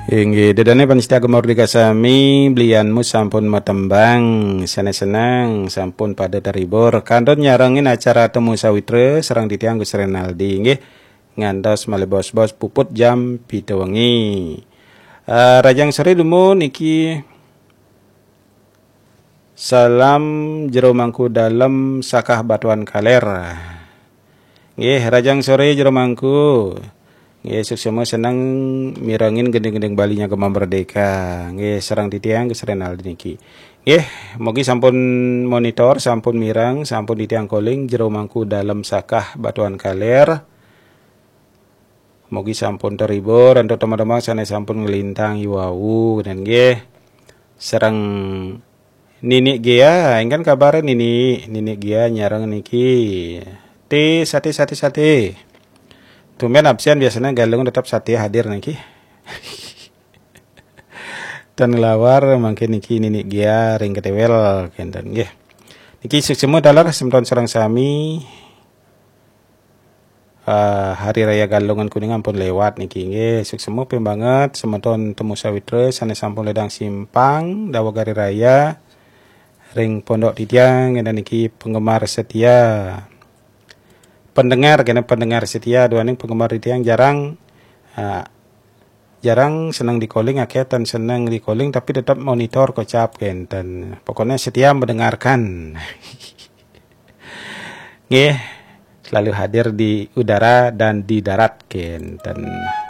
Inggih, dedane panitia Gemordika sami belianmu sampun matembang, senang-senang sampun pada terhibur. Kandon nyarengin acara temu sawitra serang ditiang Gus Renaldi nggih. Ngantos malih bos-bos puput jam 7 wengi. Rajang sore lumun niki salam jero mangku dalem sakah batuan kaler. Nggih, rajang sore jero mangku. Nggih, semua senang mirengin gendeng-gendeng balinya Gema Merdeka. Nggih, serang ditiang Gus Renaldi niki. Nggih, mugi sampun monitor, sampun mirang, sampun ditiang calling jero mangku dalem sakah batuan kaler. Mugi sampun terhibur, untuk teman-teman sana sampun ngelintang iwau dan nggih serang Nini Gia, ingkan kabar Nini Gia nyarang niki. Sate. Tumben absen biasanya galung tetap sate hadir niki. Dan lawar mungkin niki Nini Gia ring ketewel kenten nggih. Niki semua dalar semton serang sami. Hari raya Galungan Kuningan pun lewat niki nggih. Semua banget semeton temu sawitra sana sampun ledang simpang dawa gari raya ring pondok titiang dan niki penggemar setia. Pendengar setia dua ning penggemar titiang jarang senang di calling akhirnya senang di calling tapi tetap monitor kocap kenten. Pokoknya setia mendengarkan. Nggih, selalu hadir di udara dan di darat kenten.